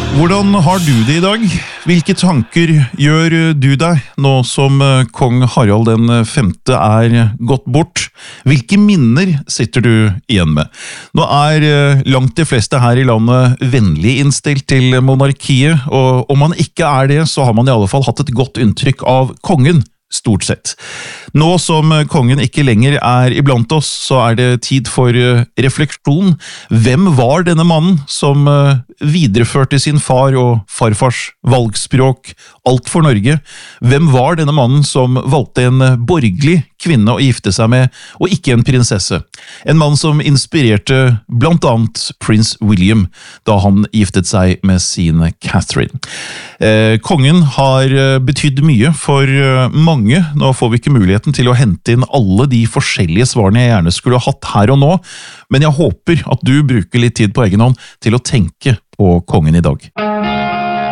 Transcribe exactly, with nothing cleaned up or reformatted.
Hvordan har du det i dag? Hvilke tanker gjør du deg nå som kong Harald den femte er gått bort? Hvilke minner sitter du igjen med? Nå er langt de fleste her i landet vennlig innstilt til monarkiet, og om man ikke er det, så har man i alle fall hatt et godt inntrykk av kongen. Stort sett. Nå som kongen ikke lenger er iblant oss, så er det tid for refleksjon. Hvem var denne mannen som videreførte sin far og farfars valgspråk alt for Norge? Hvem var denne mannen som valgte en borgerlig kvinne å gifte seg med, og ikke en prinsesse? En mann som inspirerte blant annet prins William da han giftet seg med sin Catherine. Eh, kongen har betydd mye for mange. Nå får vi ikke muligheten til å hente inn alle de forskjellige svarene jeg gjerne skulle hatt her og nå, men jeg håper at du bruker litt tid på egen hånd til å tenke på kongen i dag.